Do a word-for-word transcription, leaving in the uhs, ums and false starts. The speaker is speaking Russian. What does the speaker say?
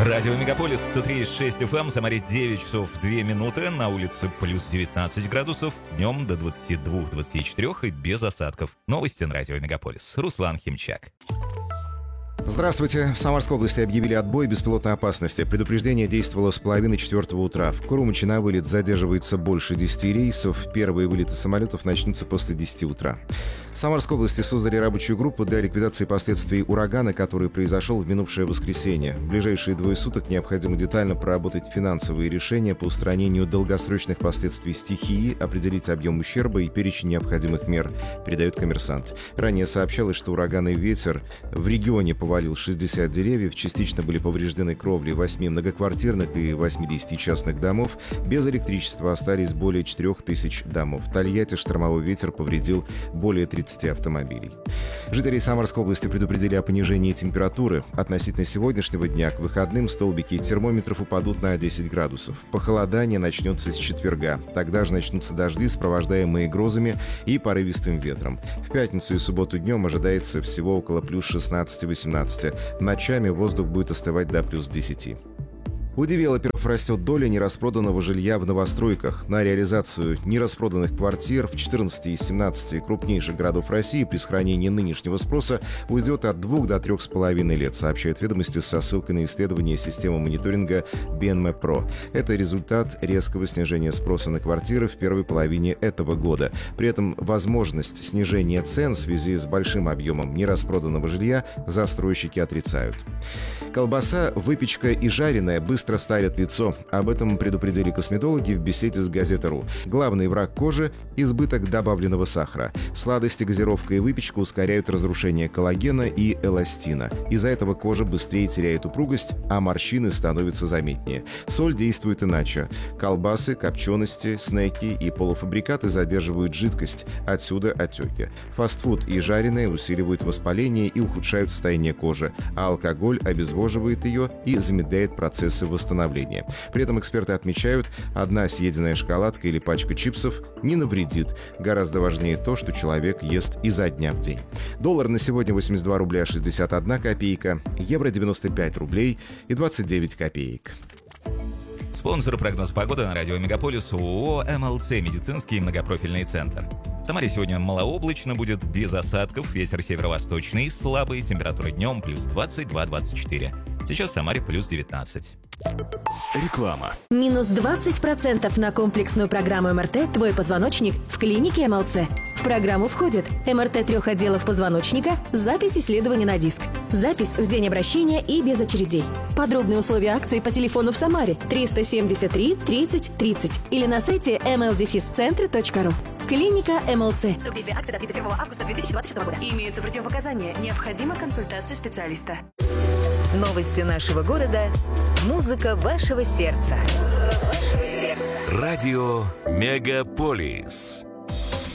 Радио Мегаполис сто три и шесть эф эм, в Самаре девять часов две минуты, на улице плюс девятнадцать градусов, днем до двадцати двух — двадцати четырёх и без осадков. Новости на Радио Мегаполис. Руслан Химчак. Здравствуйте. В Самарской области объявили отбой беспилотной опасности. Предупреждение действовало с половины четвертого утра. В Курумыче на вылет задерживается больше десяти рейсов. Первые вылеты самолетов начнутся после десяти утра. В Самарской области создали рабочую группу для ликвидации последствий урагана, который произошел в минувшее воскресенье. В ближайшие двое суток необходимо детально проработать финансовые решения по устранению долгосрочных последствий стихии, определить объем ущерба и перечень необходимых мер, передает «Коммерсант». Ранее сообщалось, что ураганный ветер в регионе повалил шестьдесят деревьев, частично были повреждены кровли восьми многоквартирных и восьмидесяти частных домов. Без электричества остались более четырех тысяч домов. В Тольятти штормовой ветер повредил более тридцати автомобилей. Жителей Самарской области предупредили о понижении температуры. Относительно сегодняшнего дня к выходным столбики термометров упадут на десять градусов. Похолодание начнется с четверга. Тогда же начнутся дожди, сопровождаемые грозами и порывистым ветром. В пятницу и субботу днем ожидается всего около плюс шестнадцати-восемнадцати. Ночами воздух будет остывать до плюс десяти. У девелоперов растет доля нераспроданного жилья в новостройках. На реализацию нераспроданных квартир в четырнадцати из семнадцати крупнейших городов России при сохранении нынешнего спроса уйдет от двух до трех с половиной лет, сообщают «Ведомости» со ссылкой на исследование системы мониторинга би эн эм и про. Это результат резкого снижения спроса на квартиры в первой половине этого года. При этом возможность снижения цен в связи с большим объемом нераспроданного жилья застройщики отрицают. Колбаса, выпечка и жареное быстро быстро старят лицо. Об этом предупредили косметологи в беседе с «Газета.ру». Главный враг кожи – избыток добавленного сахара. Сладости, газировка и выпечка ускоряют разрушение коллагена и эластина. Из-за этого кожа быстрее теряет упругость, а морщины становятся заметнее. Соль действует иначе. Колбасы, копчености, снеки и полуфабрикаты задерживают жидкость. Отсюда отеки. Фастфуд и жареное усиливают воспаление и ухудшают состояние кожи, а алкоголь обезвоживает ее и замедляет процессы восстановления. При этом эксперты отмечают, одна съеденная шоколадка или пачка чипсов не навредит. Гораздо важнее то, что человек ест изо дня в день. Доллар на сегодня восемьдесят два рубля шестьдесят одна копейка, евро девяносто пять рублей и двадцать девять копеек. Спонсор прогноз погоды на радио Мегаполис ООО эм эл цэ «Медицинский многопрофильный центр». В Самаре сегодня малооблачно, будет без осадков, ветер северо-восточный, слабый, температура днем плюс двадцать два — двадцать четыре. Сейчас в Самаре плюс девятнадцать. Реклама. Минус двадцать процентов на комплексную программу эм эр тэ «Твой позвоночник» в клинике эм эл цэ. В программу входит эм эр тэ трех отделов позвоночника, запись исследования на диск, запись в день обращения и без очередей. Подробные условия акции по телефону в Самаре триста семьдесят три тридцать тридцать или на сайте эм эл дефис центр точка ру. Клиника эм эл цэ. Срок действия акции до тридцать первого августа две тысячи двадцать шестого года. Имеются противопоказания. Необходима консультация специалиста. Новости нашего города. Музыка вашего сердца. Музыка вашего сердца. Радио Мегаполис.